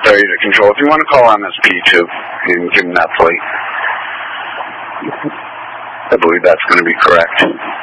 failure to control. If you want to call MSP too and give them that plate, I believe that's going to be correct.